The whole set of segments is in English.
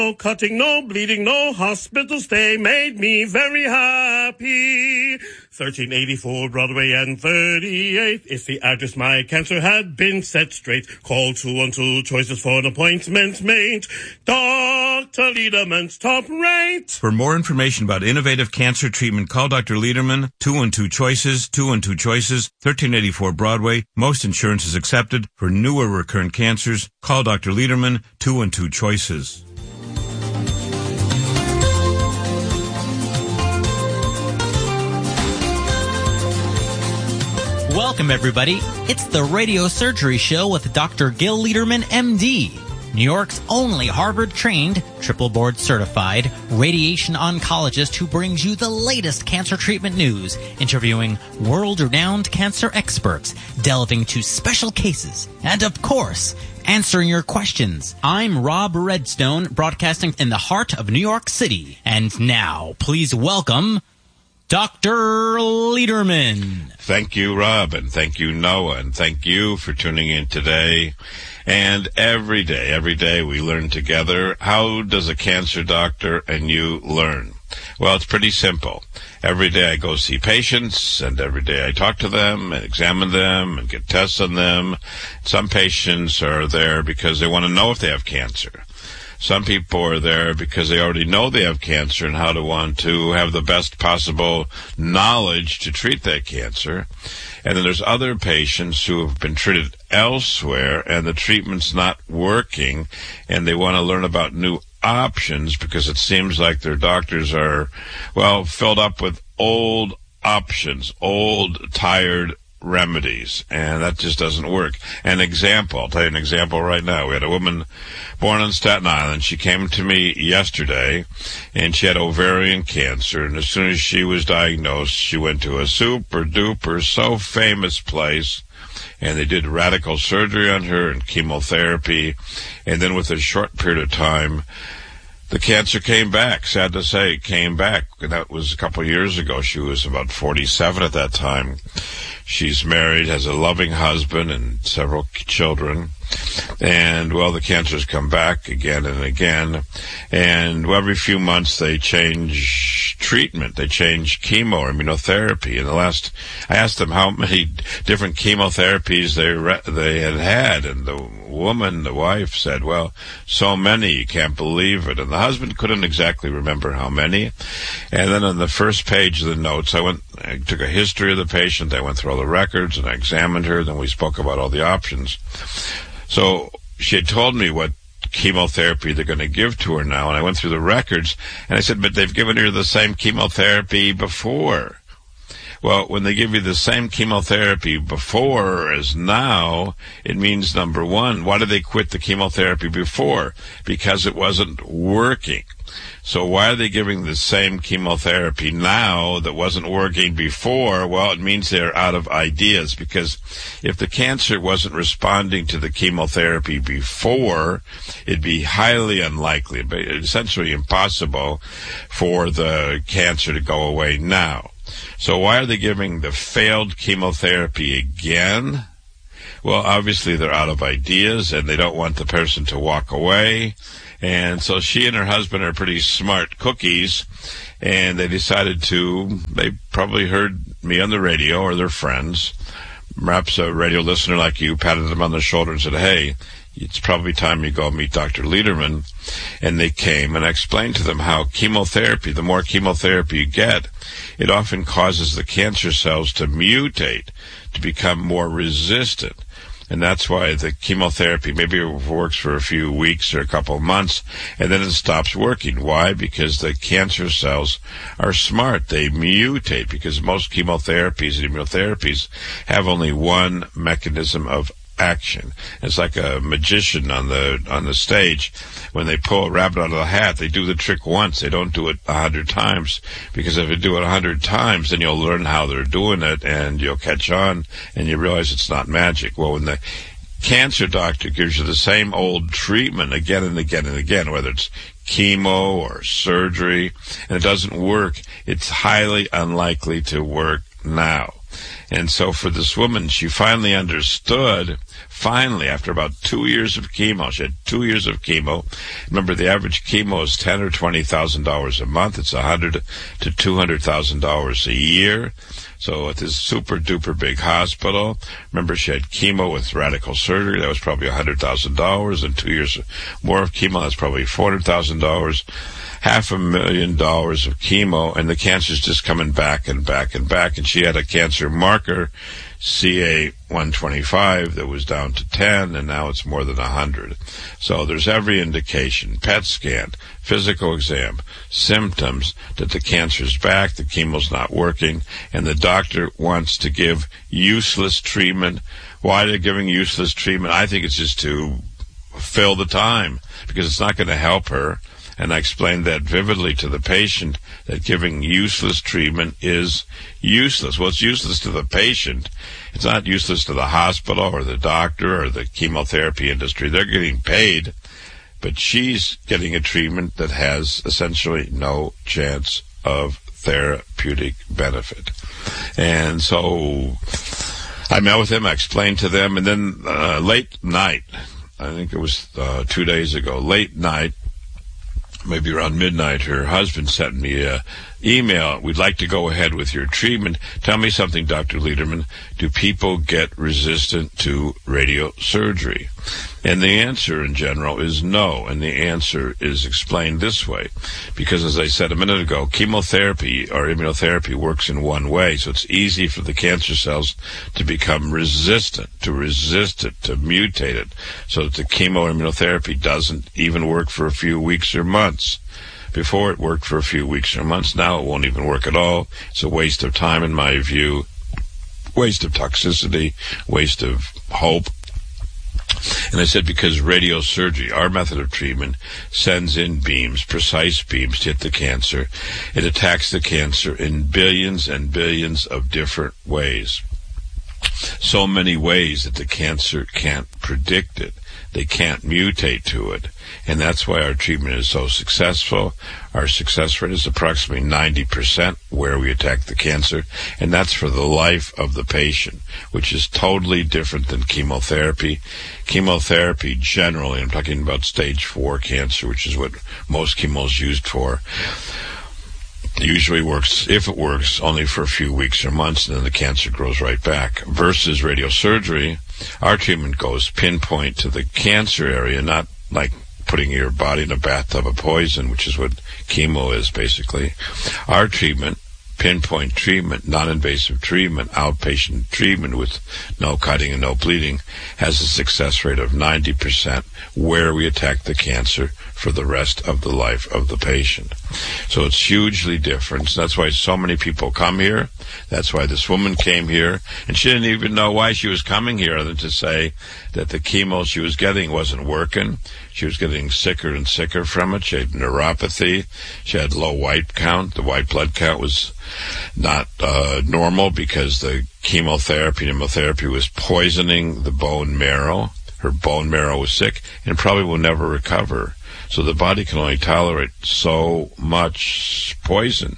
No cutting, no bleeding, no hospital stay made me very happy. 1384 Broadway and 38th is the address my cancer had been set straight. Call 212 choices for an appointment made. Dr. Lederman's top rate. For more information about innovative cancer treatment, call Dr. Lederman, 212 choices, 212 choices, 1384 Broadway. Most insurance is accepted. For newer recurrent cancers, call Dr. Lederman, 212 choices. Welcome, everybody. It's the Radio Surgery Show with Dr. Gil Lederman, MD, New York's only Harvard-trained, triple-board certified radiation oncologist who brings you the latest cancer treatment news, interviewing world-renowned cancer experts, delving to special cases, and, of course, answering your questions. I'm Rob Redstone, broadcasting in the heart of New York City. And now, please welcome Dr. Lederman. Thank you, Rob, and thank you, Noah, and thank you for tuning in today. And every day we learn together. How does a cancer doctor and you learn? Well, it's pretty simple. Every day I go see patients, and every day I talk to them and examine them and get tests on them. Some patients are there because they want to know if they have cancer. Some people are there because they already know they have cancer and how to want to have the best possible knowledge to treat that cancer. And then there's other patients who have been treated elsewhere and the treatment's not working, and they want to learn about new options because it seems like their doctors are, well, filled up with old options, old, tired remedies, and that just doesn't work. An example, I'll tell you an example right now. We had a woman born on Staten Island. She came to me yesterday, and she had ovarian cancer, and as soon as she was diagnosed, she went to a super-duper, so famous place, and they did radical surgery on her and chemotherapy, and then with a short period of time, the cancer came back. Sad to say, it came back. And that was a couple of years ago. She was about 47 at that time. She's married, has a loving husband and several children. And, well, the cancer's come back again and again. And well, every few months they change treatment. They change chemo or immunotherapy. And I asked them how many different chemotherapies they had. And the wife said, well, so many, you can't believe it. And the husband couldn't exactly remember how many. And then on the first page of the notes, I took a history of the patient. I went through all the records and I examined her. Then we spoke about all the options. So she had told me what chemotherapy they're going to give to her now, and I went through the records, and I said, but they've given her the same chemotherapy before. Well, when they give you the same chemotherapy before as now, it means, number one, why did they quit the chemotherapy before? Because it wasn't working. So why are they giving the same chemotherapy now that wasn't working before? Well, it means they're out of ideas, because if the cancer wasn't responding to the chemotherapy before, it'd be highly unlikely, essentially impossible for the cancer to go away now. So why are they giving the failed chemotherapy again? Well, obviously they're out of ideas and they don't want the person to walk away. And so she and her husband are pretty smart cookies, and they decided they probably heard me on the radio or their friends, perhaps a radio listener like you, patted them on the shoulder and said, hey, it's probably time you go meet Dr. Lederman. And they came, and I explained to them how chemotherapy, the more chemotherapy you get, it often causes the cancer cells to mutate, to become more resistant. And that's why the chemotherapy maybe it works for a few weeks or a couple of months, and then it stops working. Why? Because the cancer cells are smart. They mutate, because most chemotherapies and immunotherapies have only one mechanism of action. It's like a magician on the stage. When they pull a rabbit out of the hat, they do the trick once. They don't do it 100 times, because if you do it 100 times, then you'll learn how they're doing it, and you'll catch on, and you realize it's not magic. Well, when the cancer doctor gives you the same old treatment again and again and again, whether it's chemo or surgery, and it doesn't work, it's highly unlikely to work now. And so for this woman, she finally understood Finally, after about 2 years of chemo, she had 2 years of chemo. Remember, the average chemo is $10,000 or $20,000 a month. It's $100,000 to $200,000 a year. So at this super-duper big hospital, remember, she had chemo with radical surgery. That was probably $100,000. And 2 years more of chemo, that's probably $400,000. $500,000 of chemo, and the cancer's just coming back and back and back. And she had a cancer marker, CA-125, that was down to 10, and now it's more than 100. So there's every indication, PET scan, physical exam, symptoms that the cancer's back, the chemo's not working, and the doctor wants to give useless treatment. Why they're giving useless treatment? I think it's just to fill the time, because it's not going to help her. And I explained that vividly to the patient, that giving useless treatment is useless. Well, it's useless to the patient. It's not useless to the hospital or the doctor or the chemotherapy industry. They're getting paid, but she's getting a treatment that has essentially no chance of therapeutic benefit. And so I met with them, I explained to them, and then late night, I think it was 2 days ago, late night, maybe around midnight, her husband sent me an email. We'd like to go ahead with your treatment. Tell me something, Dr. Lederman. Do people get resistant to radiosurgery? And the answer in general is no. And the answer is explained this way. Because as I said a minute ago, chemotherapy or immunotherapy works in one way. So it's easy for the cancer cells to become resistant, to resist it, to mutate it. So that the chemo immunotherapy doesn't even work for a few weeks or months. Before it worked for a few weeks or months. Now it won't even work at all. It's a waste of time in my view. Waste of toxicity. Waste of hope. And I said, because radiosurgery, our method of treatment, sends in beams, precise beams to hit the cancer. It attacks the cancer in billions and billions of different ways. So many ways that the cancer can't predict it. They can't mutate to it. And that's why our treatment is so successful. Our success rate is approximately 90% where we attack the cancer. And that's for the life of the patient, which is totally different than chemotherapy. Chemotherapy generally, I'm talking about stage 4 cancer, which is what most chemo is used for, usually works, if it works, only for a few weeks or months, and then the cancer grows right back. Versus radiosurgery, our treatment goes pinpoint to the cancer area, not like putting your body in a bathtub of poison, which is what chemo is basically. Our treatment, pinpoint treatment, non-invasive treatment, outpatient treatment with no cutting and no bleeding, has a success rate of 90% where we attack the cancer for the rest of the life of the patient. So it's hugely different. That's why so many people come here. That's why this woman came here, and she didn't even know why she was coming here other than to say that the chemo she was getting wasn't working. She was getting sicker and sicker from it. She had neuropathy. She had low white count. The white blood count was not normal because the chemotherapy and immunotherapy was poisoning the bone marrow. Her bone marrow was sick and probably will never recover. So the body can only tolerate so much poison.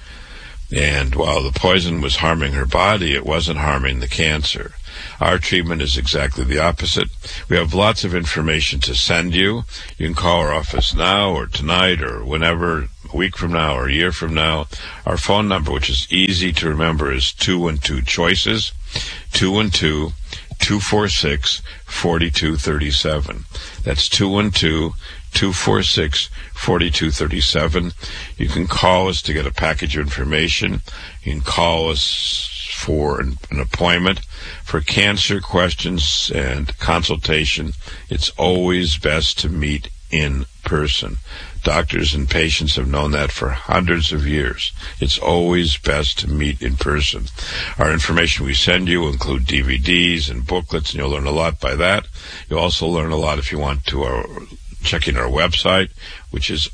And while the poison was harming her body, it wasn't harming the cancer. Our treatment is exactly the opposite. We have lots of information to send you. You can call our office now or tonight or whenever, a week from now or a year from now. Our phone number, which is easy to remember, is 212-CHOICES, 212-246-4237. That's 212-246-4237. You can call us to get a package of information. You can call us for an appointment. For cancer questions and consultation, it's always best to meet in person. Doctors and patients have known that for hundreds of years. It's always best to meet in person. Our information we send you will include DVDs and booklets, and you'll learn a lot by that. You'll also learn a lot if you want to checking our website, which is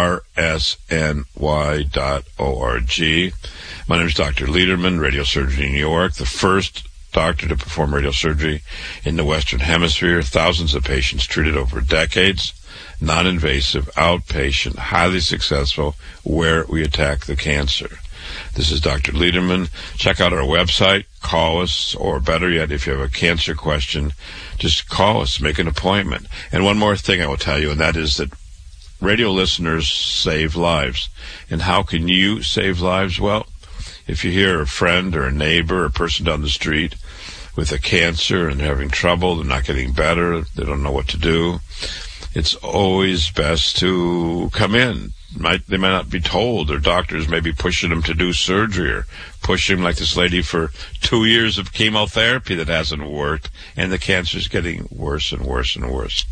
rsny.org. My name is Dr. Lederman, radiosurgery in New York, the first doctor to perform radiosurgery in the Western Hemisphere. Thousands of patients treated over decades. Non-invasive, outpatient, highly successful, where we attack the cancer. This is Dr. Lederman. Check out our website, call us, or better yet, if you have a cancer question, just call us, make an appointment. And one more thing I will tell you, and that is that radio listeners save lives. And how can you save lives? Well, if you hear a friend or a neighbor or a person down the street with a cancer and they're having trouble, they're not getting better, they don't know what to do, it's always best to come in. They might not be told. Their doctors may be pushing them to do surgery or pushing them like this lady for 2 years of chemotherapy that hasn't worked, and the cancer's getting worse and worse and worse.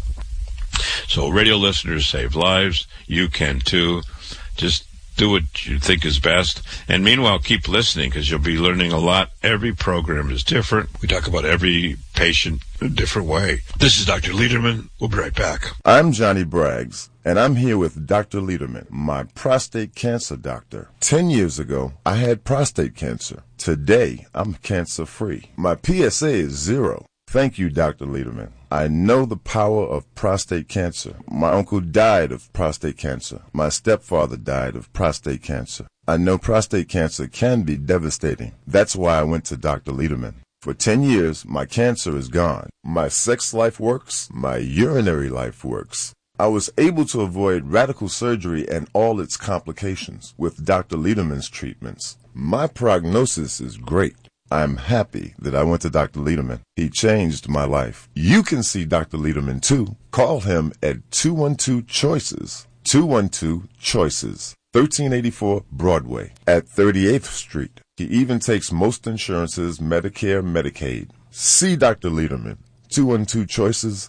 So radio listeners save lives. You can too. Just do what you think is best. And meanwhile, keep listening because you'll be learning a lot. Every program is different. We talk about every patient in a different way. This is Dr. Lederman. We'll be right back. I'm Johnny Braggs, and I'm here with Dr. Lederman, my prostate cancer doctor. 10 years ago, I had prostate cancer. Today, I'm cancer-free. My PSA is 0. Thank you, Dr. Lederman. I know the power of prostate cancer. My uncle died of prostate cancer. My stepfather died of prostate cancer. I know prostate cancer can be devastating. That's why I went to Dr. Lederman. For 10 years, my cancer is gone. My sex life works. My urinary life works. I was able to avoid radical surgery and all its complications with Dr. Lederman's treatments. My prognosis is great. I'm happy that I went to Dr. Lederman. He changed my life. You can see Dr. Lederman too. Call him at 212-CHOICES. 212-CHOICES. 1384 Broadway at 38th Street. He even takes most insurances, Medicare, Medicaid. See Dr. Lederman. 212-CHOICES.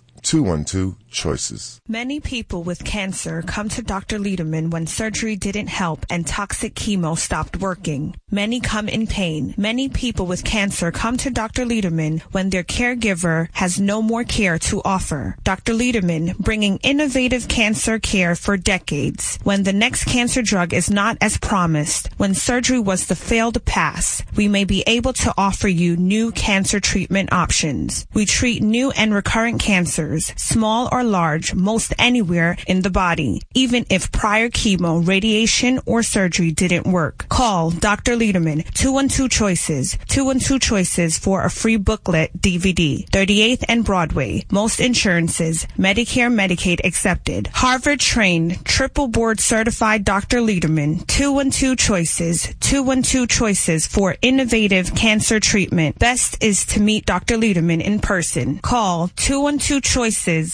212-CHOICES. Many people with cancer come to Dr. Lederman when surgery didn't help and toxic chemo stopped working. Many come in pain. Many people with cancer come to Dr. Lederman when their caregiver has no more care to offer. Dr. Lederman, bringing innovative cancer care for decades. When the next cancer drug is not as promised, when surgery was the failed pass, we may be able to offer you new cancer treatment options. We treat new and recurrent cancers, small or large, most anywhere in the body, even if prior chemo, radiation, or surgery didn't work. Call Dr. Lederman, 212-CHOICES, 212-CHOICES for a free booklet DVD, 38th and Broadway, most insurances, Medicare, Medicaid accepted. Harvard-trained, triple board certified Dr. Lederman, 212-CHOICES, 212-CHOICES for innovative cancer treatment. Best is to meet Dr. Lederman in person. Call 212-CHOICES,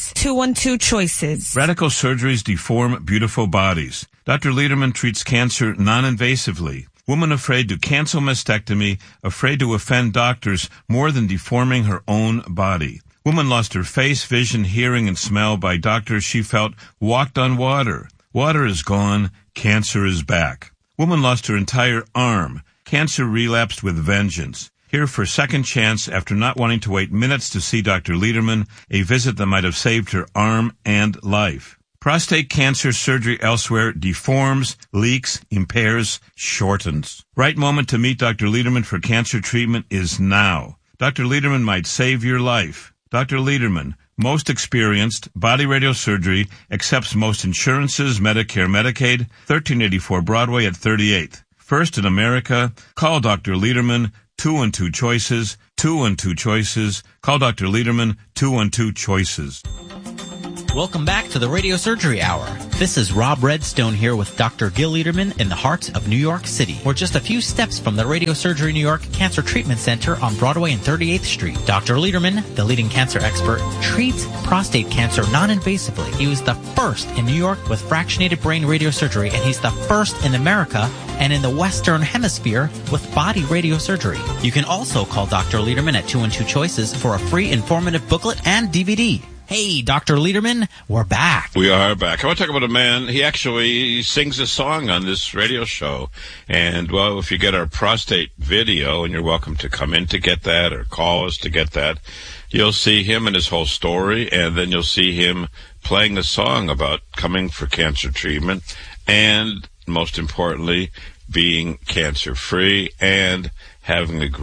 212-CHOICES. Radical surgeries deform beautiful bodies. Dr. Lederman treats cancer non-invasively. Woman afraid to cancel mastectomy, afraid to offend doctors more than deforming her own body. Woman lost her face, vision, hearing, and smell by doctors she felt walked on water. Water is gone. Cancer is back. Woman lost her entire arm. Cancer relapsed with vengeance. Here for second chance after not wanting to wait minutes to see Dr. Lederman, a visit that might have saved her arm and life. Prostate cancer surgery elsewhere deforms, leaks, impairs, shortens. Right moment to meet Dr. Lederman for cancer treatment is now. Dr. Lederman might save your life. Dr. Lederman, most experienced, body radiosurgery, accepts most insurances, Medicare, Medicaid, 1384 Broadway at 38th. First in America, call Dr. Lederman, 212-CHOICES, 212-CHOICES. Call Dr. Lederman, 212-CHOICES. Welcome back to the Radio Surgery Hour. This is Rob Redstone here with Dr. Gil Lederman in the heart of New York City. We're just a few steps from the Radio Surgery New York Cancer Treatment Center on Broadway and 38th Street. Dr. Lederman, the leading cancer expert, treats prostate cancer non-invasively. He was the first in New York with fractionated brain radiosurgery, and he's the first in America and in the Western Hemisphere with body radiosurgery. You can also call Dr. Lederman at 212-CHOICES for a free informative booklet and DVD. Hey, Dr. Lederman, we're back. We are back. I want to talk about a man. He actually sings a song on this radio show. And, well, if you get our prostate video, and you're welcome to come in to get that or call us to get that, you'll see him and his whole story, and then you'll see him playing a song about coming for cancer treatment and, most importantly, being cancer-free and having a great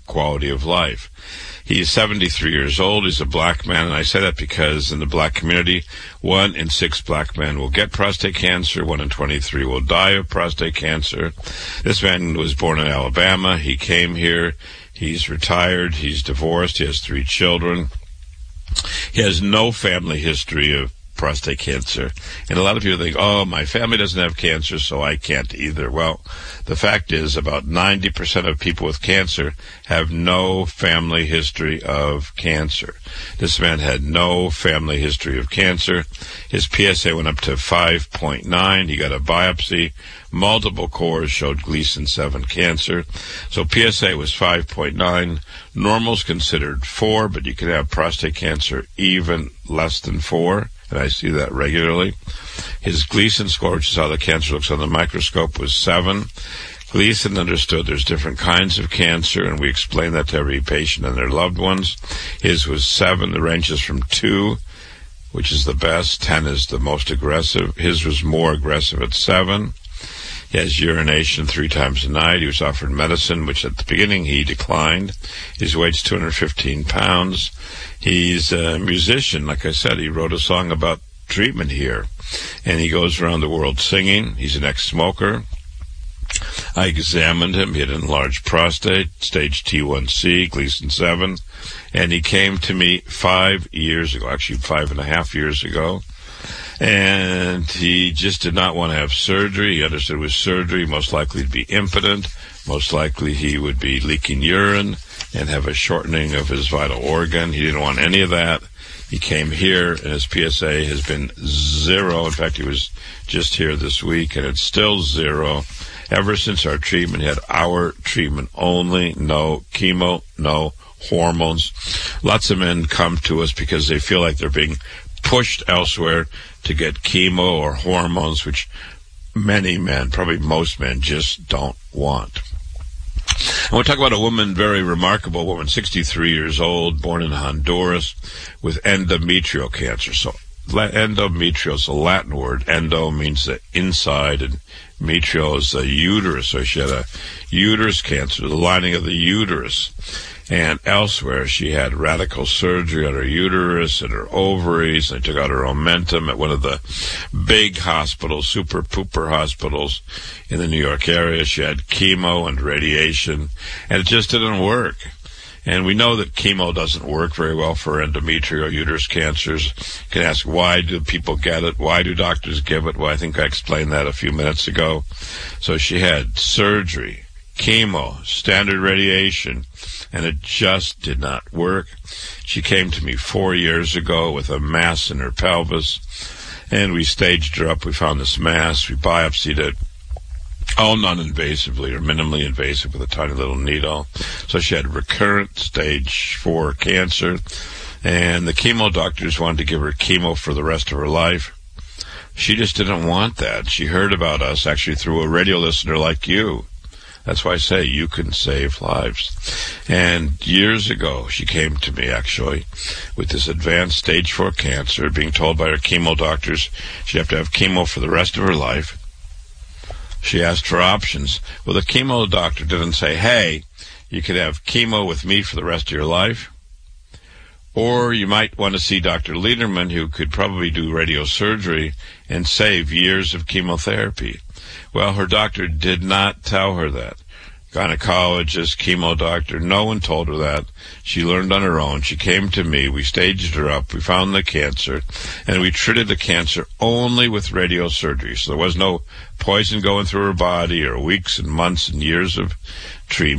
quality of life. He's 73 years old. He's a black man, and I say that because in the black community, 1 in 6 black men will get prostate cancer. 1 in 23 will die of prostate cancer. This man was born in Alabama. He came here. He's retired. He's divorced. He has 3 children. He has no family history of prostate cancer. And a lot of people think, oh, my family doesn't have cancer, so I can't either. Well, the fact is about 90% of people with cancer have no family history of cancer. This man had no family history of cancer. His PSA went up to 5.9. He got a biopsy. Multiple cores showed Gleason 7 cancer. So PSA was 5.9. Normal's considered 4, but you can have prostate cancer even less than 4. And I see that regularly. His Gleason score, which is how the cancer looks on the microscope, was 7. Gleason understood there's different kinds of cancer, and we explained that to every patient and their loved ones. His was 7. The range is from 2, which is the best. 10 is the most aggressive. His was more aggressive at 7. He has urination 3 times a night. He was offered medicine, which at the beginning he declined. His weight's 215 pounds. He's a musician. Like I said, he wrote a song about treatment here. And he goes around the world singing. He's an ex-smoker. I examined him. He had enlarged prostate, stage T1C, Gleason 7. And he came to me 5 years ago, actually 5.5 years ago. And he just did not want to have surgery. He understood with surgery, most likely to be impotent. Most likely he would be leaking urine and have a shortening of his vital organ. He didn't want any of that. He came here, and his PSA has been 0. In fact, he was just here this week, and it's still 0. Ever since our treatment, he had our treatment only. No chemo, no hormones. Lots of men come to us because they feel like they're being pushed elsewhere to get chemo or hormones, which many men, probably most men, just don't want. I want to talk about a woman, very remarkable woman, 63 years old, born in Honduras, with endometrial cancer. So endometrial is a Latin word. Endo means the inside, and metrial is the uterus. So she had a uterus cancer, the lining of the uterus. And elsewhere, she had radical surgery on her uterus and her ovaries. They took out her omentum at one of the big hospitals, super pooper hospitals in the New York area. She had chemo and radiation, and it just didn't work. And we know that chemo doesn't work very well for endometrial uterus cancers. You can ask, why do people get it? Why do doctors give it? Well, I think I explained that a few minutes ago. So she had surgery, chemo, standard radiation, and it just did not work. She came to me 4 years ago with a mass in her pelvis, and we staged her up. We found this mass. We biopsied it, all non-invasively or minimally invasive with a tiny little needle. So she had recurrent stage 4 cancer, and the chemo doctors wanted to give her chemo for the rest of her life. She just didn't want that. She heard about us actually through a radio listener like you. That's why I say you can save lives. And years ago, she came to me, actually, with this advanced stage 4 cancer, being told by her chemo doctors she'd have to have chemo for the rest of her life. She asked for options. Well, the chemo doctor didn't say, hey, you could have chemo with me for the rest of your life, or you might want to see Dr. Lederman, who could probably do radiosurgery and save years of chemotherapy. Well, her doctor did not tell her that. Gynecologist, chemo doctor, no one told her that. She learned on her own. She came to me. We staged her up. We found the cancer, and we treated the cancer only with radiosurgery. So there was no poison going through her body or weeks and months and years of treatment.